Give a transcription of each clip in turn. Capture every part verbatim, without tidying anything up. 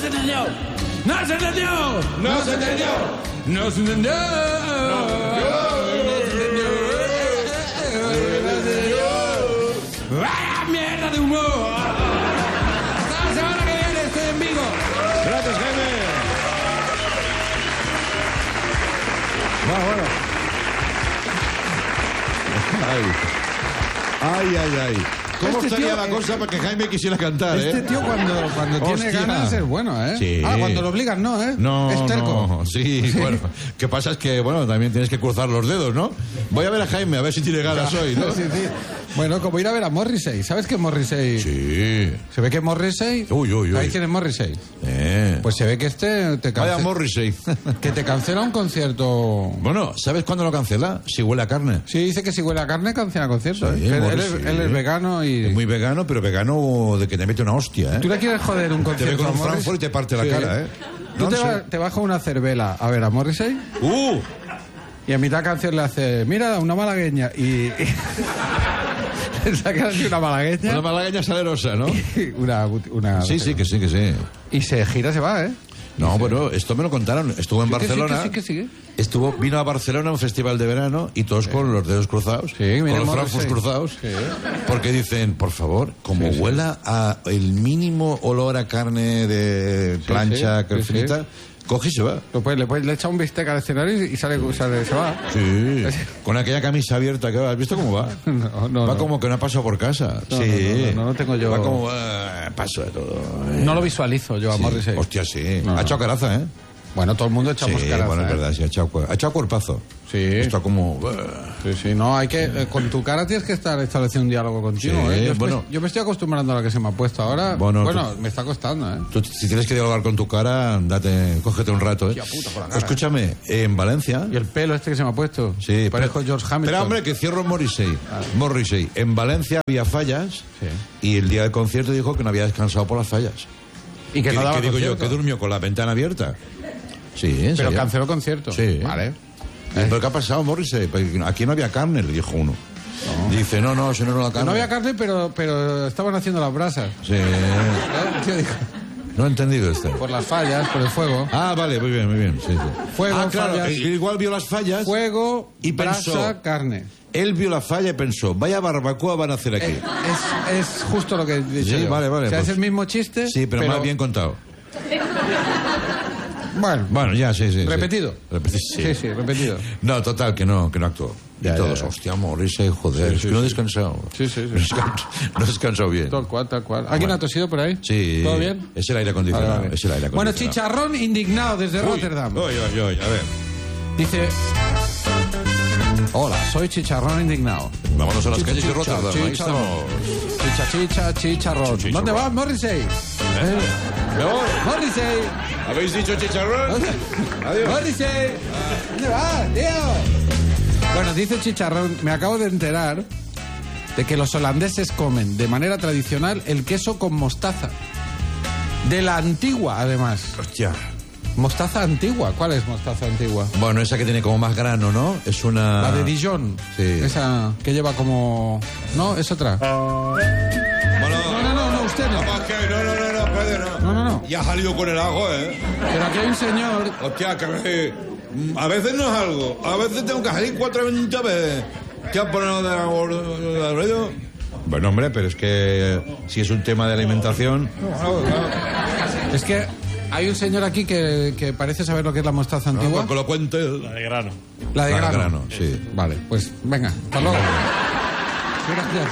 se entendió. No se entendió. No se entendió. No se entendió. ¡Vaya mierda de humor! Hasta la semana que viene estoy en Vigo. Gracias, Jaime. Bueno, bueno. Ay, ay, ay. ¿Cómo Este estaría tío, la eh, cosa para que Jaime quisiera cantar, Este eh? tío cuando, cuando tiene Hostia. ganas es bueno, ¿eh? Sí. Ah, cuando lo obligan no, ¿eh? No, es terco. no, sí, sí, bueno. Qué pasa es que, bueno, también tienes que cruzar los dedos, ¿no? Voy a ver a Jaime, a ver si tiene ganas hoy, ¿no? Sí, sí. Bueno, como ir a ver a Morrissey. ¿Sabes que Morrissey? Sí. Se ve que Morrissey... Uy, uy, uy. ¿Sabes quién es Morrissey? Eh. Pues se ve que este te Vaya cancela... Morrissey. Que te cancela un concierto... Bueno, ¿sabes cuándo lo cancela? Si huele a carne. Sí, dice que si huele a carne cancela conciertos. Sí, ¿eh? Él, él Morrissey. es, él es vegano y... Es muy vegano, pero vegano de que te mete una hostia, ¿eh? ¿Tú le quieres joder un Te ve concierto con a un Morrissey? Frankfurt y te parte la Sí. cara, ¿eh? Tú No te, sé. va- te bajas una cervela a ver a Morrissey ¡Uh! y a mitad canción le hace, mira, una malagueña y... y le sacas así una malagueña Una malagueña salerosa, ¿no? y una, una... Sí, sí, que sí, que sí. Y se gira, se va, ¿eh? No, bueno, esto me lo contaron. Estuvo en Sí que sí, Barcelona. que sí, que sí. Estuvo, vino a Barcelona a un festival de verano y todos con los dedos cruzados, Sí, con mira, los Morrissey. francos cruzados, Sí. porque dicen, por favor, como Sí, sí. huela a el mínimo olor a carne de plancha, sí, que sí, frita, sí. coge y se va. Lo puedes- le, puedes- le echa un bistec al escenario y sale, sale se va. Sí, con aquella camisa abierta que va. ¿Has visto cómo va? No, no, va no. como que no ha pasado por casa. No, sí. no, no, no, no tengo yo- Va como, ah, paso de todo. No lo visualizo yo a Sí. Morrissey. Hostia, sí. No, ha no. echado caraza, ¿eh? Bueno, todo el mundo echamos Sí, caraza, bueno, es ¿eh? verdad, sí, ha echado, cu- ha echado cuerpazo. Sí. Está como... Sí, sí, no, hay que... eh, con tu cara tienes que estar estableciendo un diálogo contigo, Sí, ¿eh? Yo, bueno. me, yo me estoy acostumbrando a la que se me ha puesto ahora. Bueno, Bueno, tú- me está costando, ¿eh? Tú, si tienes que dialogar con tu cara, date, cógete un rato, ¿eh? Hostia puta, con la cara. Escúchame, en Valencia... Y el pelo este que se me ha puesto. Sí, Parezco pero- George Hamilton. Espera, hombre, que cierro Morrissey. Morrissey. En Valencia había fallas Sí. y el día del concierto dijo que no había descansado por las fallas. Y que ¿Qué, no daba qué digo yo? concierto. ¿Que durmió con la ventana abierta? Sí, en Pero serio. canceló concierto. Sí. Vale. ¿Pero qué ha pasado, Morrissey? Pues aquí no había carne, le dijo uno. Dice, no, no, si no, no la carne. No había carne, pero, pero estaban haciendo las brasas. Sí. ¿Eh? El tío dijo, No he entendido esto. por las fallas, por el fuego. Ah, vale, muy bien, muy bien. Sí, sí. Fuego, ah, claro, fallas. eh, igual vio las fallas. Fuego, Y brasa, pensó- carne. Él vio la falla y pensó, vaya barbacoa van a hacer aquí. Eh, Es, es justo lo que he dicho Sí, yo. vale, vale, O sea, pues- es el mismo chiste. Sí, pero, más bien contado. Bueno, Bueno, ya, sí, sí. sí. repetido. Repeti- sí. Sí, sí, repetido. No, total, que no, que no actuó. Ya, y todos, ya, ya. hostia, Morrissey, joder, Sí, es sí, que no he sí. descansado. Sí, sí, sí. No he descansado, no he descansado bien. Tal cual, tal cual. ¿Alguien Bueno. ha tosido por ahí? Sí. ¿Todo bien? Es el aire acondicionado. Vale, vale. Es el aire Bueno, acondicionado. chicharrón indignado desde Uy, Rotterdam. Uy, uy, uy, a ver. Dice... Hola, soy chicharrón indignado. Vámonos a las Chicha, calles de chicha, Rotterdam. Ahí chicharrón. estamos. Chicha, chicha, chicharrón. Chicha, ¿Dónde chicharrón. vas, Morrissey? ¿Eh? Me voy. ¡Morrissey! ¿Habéis dicho chicharrón? Adiós. ¡Morrissey! ¿Dónde vas, tío? Bueno, dice Chicharrón, me acabo de enterar de que los holandeses comen de manera tradicional el queso con mostaza. De la antigua, además. Hostia. Mostaza antigua. ¿Cuál es mostaza antigua? Bueno, esa que tiene como más grano, ¿no? Es una... La de Dijon. Sí. Esa que lleva como... No, es otra. Bueno, No, no, no, no, usted no. Capaz que no, no, no, no, Pedro, no. No, no, no. Ya ha salido con el ajo, ¿eh? Pero aquí hay un señor... Hostia, que eh, a veces no es algo. A veces tengo que salir cuatro veinte veces. ¿Qué has ponido de ruido? Bueno, hombre, pero es que si es un tema de alimentación... Es que hay un señor aquí que, que parece saber lo que es la mostaza antigua. Que lo cuente. La de grano. La de La de grano. grano, sí. Vale, pues venga, hasta luego. Gracias.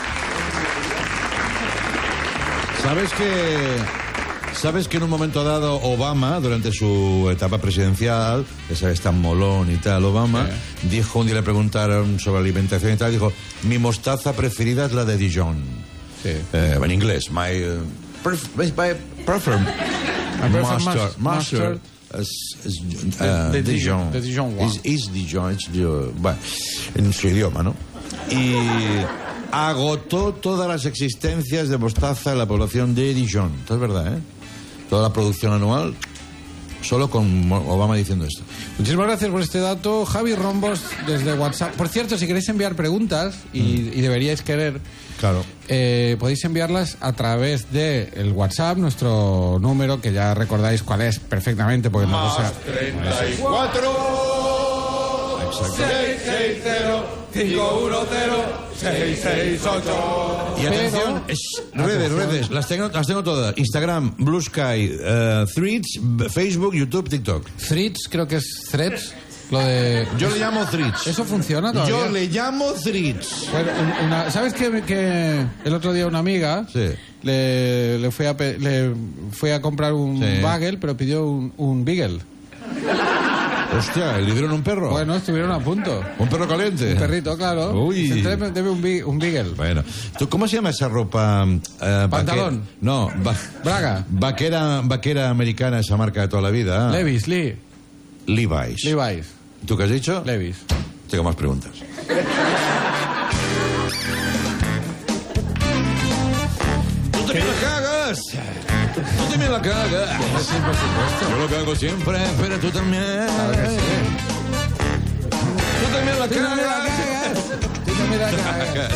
¿Sabes que... ¿Sabes que en un momento dado Obama, durante su etapa presidencial, esa es tan molón y tal, Obama, Sí. dijo, un día le preguntaron sobre alimentación y tal, dijo, mi mostaza preferida es la de Dijon. Sí. Eh, en inglés, my, uh, pref- my prefer prefer mustard, mus- mustard mustard. is, is, uh, De- de Dijon. Dijon, de Dijon, wow. Is, is Dijon, it's Dijon. Bueno, en su idioma, ¿no? Y agotó todas las existencias de mostaza en la población de Dijon. Esto es verdad, ¿eh? Toda la producción anual Solo con Obama diciendo esto. Muchísimas gracias por este dato, Javi Rombos, desde WhatsApp. Por cierto, si queréis enviar preguntas, y, mm. y deberíais querer, claro, eh, podéis enviarlas a través de el WhatsApp, nuestro número, que ya recordáis cuál es perfectamente, porque no lo sé. treinta y cuatro seis seis cero cinco uno cero seis seis ocho. Y atención, es, redes, redes, las tengo, las tengo todas. Instagram, Blue Sky, uh, Threads, Facebook, YouTube, TikTok. Threads, creo que es Threads. Lo de... Yo le llamo Threads. ¿Eso funciona todavía? Yo le llamo Threads. Bueno, una, ¿sabes que, que el otro día una amiga sí. le, le, fue a, le fue a comprar un sí. bagel, pero pidió un, un beagle? Hostia, ¿le dieron un perro? Bueno, estuvieron a punto. ¿Un perro caliente? Un perrito, claro. Uy. Debe, debe un, un beagle. Bueno. ¿Tú, ¿Cómo se llama esa ropa? Uh, ¿Pantalón? Vaquera, no. Va, ¿Braga? Vaquera, vaquera americana, esa marca de toda la vida. Levi's, Lee. Levi's. Levi's. ¿Tú qué has dicho? Levi's. Tengo más preguntas. ¡Tú también la cagas! ¡Tú también la cagas! Sí, por supuesto. Yo lo cago siempre, pero tú también. Claro que sí. ¡Tú también la cagas! ¡Tú también la cagas!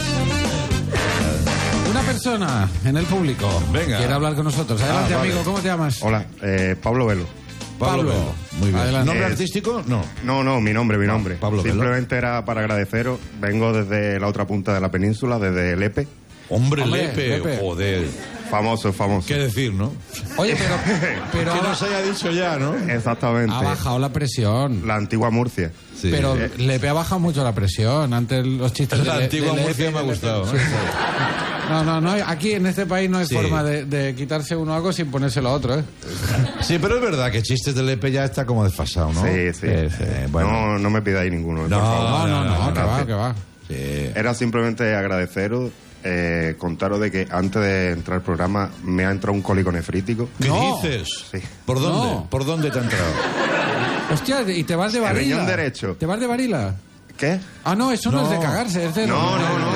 Una persona en el público Venga. quiere hablar con nosotros. Adelante, Ah, vale. amigo, ¿cómo te llamas? Hola, eh, Pablo Velo. Pablo. Pablo. Muy bien. Adelante. ¿Nombre Eh, artístico? No. No, no, mi nombre, mi nombre. Pablo Velo. Simplemente era para agradeceros. Vengo desde la otra punta de la península, desde Lepe. Hombre, Hombre, Lepe, Lepe. joder. Famoso, famoso. ¿Qué decir, no? Oye, pero, pero que ha, nos haya dicho ya, ¿no? Exactamente. ha bajado la presión. La antigua Murcia. Sí. Pero Eh. Lepe ha bajado mucho la presión. Antes los chistes La de Le- antigua de Lepe, Murcia me ha de Lepe. gustado. Sí, sí. No, no, no. Aquí en este país no hay Sí. forma de, de quitarse uno algo sin ponérselo a otro, ¿eh? Sí, pero es verdad que chistes de Lepe ya está como desfasado, ¿no? Sí, sí. Eh, bueno. No, no me pidáis ninguno, No, por favor. No, no, no, no, que no, va, gracias. que va. Sí. Era simplemente agradeceros, eh, contaros de que antes de entrar al programa me ha entrado un cólico nefrítico. ¿Qué No. dices? Sí. ¿Por dónde? No. ¿Por dónde te ha entrado? Hostia, y te vas de El varila. riñón derecho. ¿Te vas de varila? ¿Qué? Ah, no, eso no, No. es de cagarse, es de... No, no, no,